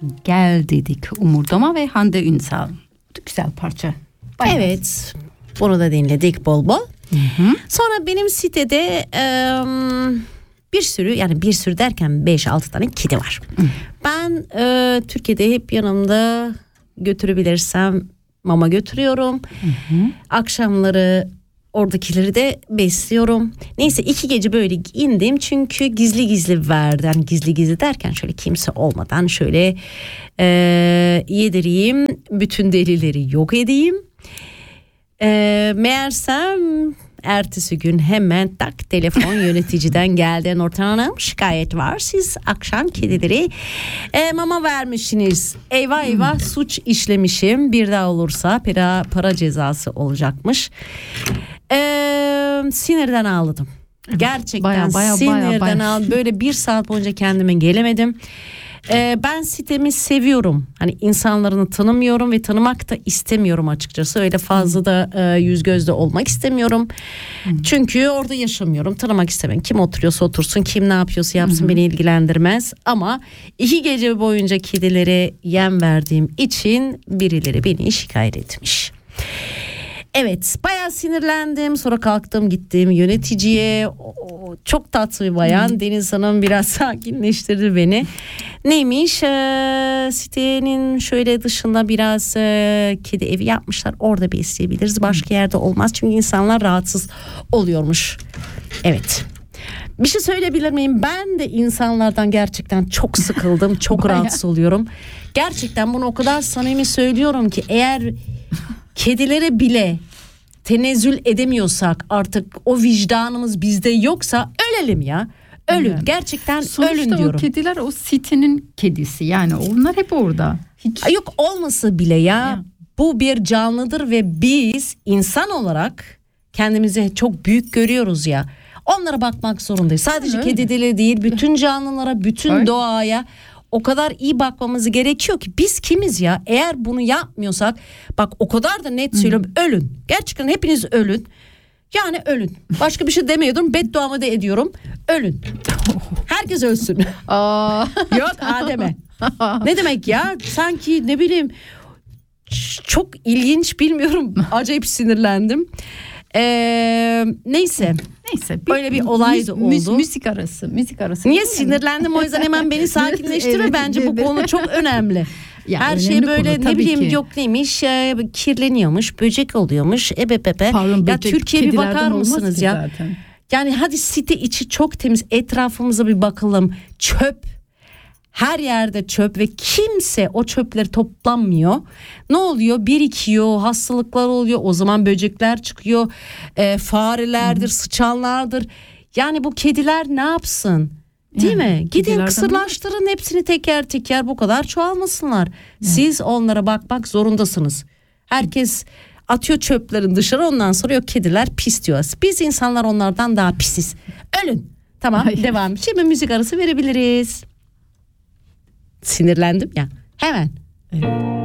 Gel dedik Umur Doma ve Hande Ünsal. Güzel parça. Bayağı. Evet, bunu da dinledik bol bol. Hı-hı. Sonra benim sitede bir sürü derken 5-6 tane kedi var. Hı. Ben Türkiye'de hep yanımda götürebilirsem mama götürüyorum. Hı-hı. Akşamları oradakileri de besliyorum. Neyse 2 gece böyle indim çünkü gizli verdi. Yani gizli derken şöyle kimse olmadan şöyle yedireyim. Bütün delileri yok edeyim. Meğersem ertesi gün hemen tak telefon yöneticiden geldi. Nurten Hanım şikayet var. Siz akşam kedileri mama vermişsiniz. Eyvah suç işlemişim. Bir daha olursa para cezası olacakmış. Sinirden ağladım. Gerçekten sinirden ağladım. Böyle 1 saat boyunca kendime gelemedim. Ben sitemi seviyorum. Hani insanlarını tanımıyorum ve tanımak da istemiyorum açıkçası. Öyle fazla da yüz gözde olmak istemiyorum. Çünkü orada yaşamıyorum. Tanımak istemiyorum. Kim oturuyorsa otursun, kim ne yapıyorsa yapsın, beni ilgilendirmez. Ama 2 gece boyunca kedilere yem verdiğim için birileri beni şikayet etmiş. Evet, bayağı sinirlendim. Sonra kalktım gittim yöneticiye. Çok tatlı bir bayan. Deniz Hanım biraz sakinleştirdi beni. Neymiş? Sitenin şöyle dışında biraz kedi evi yapmışlar. Orada besleyebiliriz. Başka yerde olmaz. Çünkü insanlar rahatsız oluyormuş. Evet. Bir şey söyleyebilir miyim? Ben de insanlardan gerçekten çok sıkıldım. Çok rahatsız oluyorum. Gerçekten bunu o kadar samimi söylüyorum ki eğer kedilere bile tenezzül edemiyorsak, artık o vicdanımız bizde yoksa ölelim ya. Ölün. Evet. Gerçekten sonuçta ölün diyorum. Sonuçta o kediler o sitenin kedisi. Yani onlar hep orada. Yok olmasa bile ya. Bu bir canlıdır ve biz insan olarak kendimizi çok büyük görüyoruz ya. Onlara bakmak zorundayız. Sadece kedilere değil, bütün canlılara, bütün doğaya o kadar iyi bakmamız gerekiyor ki biz kimiz ya? Eğer bunu yapmıyorsak, bak o kadar da net söylüyorum, ölün. Gerçekten hepiniz ölün. Yani ölün. Başka bir şey demiyordum. Bedduamı da ediyorum. Ölün. Herkes ölsün. Yok Adem'e. Ne demek ya? Sanki ne bileyim, çok ilginç, bilmiyorum. Acayip sinirlendim. Neyse. Böyle bir olay da oldu. Müzik arası. Niye sinirlendim? O yüzden hemen beni sakinleştiriyor. Bence bu konu çok önemli. Ya her şey böyle konu, ne bileyim ki. Yok neymiş, kirleniyormuş, böcek oluyormuş. Pardon, ya Türkiye bir bakar mısınız ya? Zaten. Yani hadi site içi çok temiz, etrafımıza bir bakalım. Çöp. Her yerde çöp ve kimse o çöpleri toplanmıyor. Ne oluyor? Birikiyor, hastalıklar oluyor. O zaman böcekler çıkıyor. Farelerdir, sıçanlardır. Yani bu kediler ne yapsın? Değil mi? Gidin kısırlaştırın hepsini teker teker, bu kadar çoğalmasınlar. Siz onlara bakmak zorundasınız. Herkes atıyor çöplerin dışarı, ondan sonra yok kediler pis diyor. Biz insanlar onlardan daha pisiz. Ölün. Tamam, devam. Şimdi müzik arası verebiliriz. Sinirlendim ya. Hemen. Evet.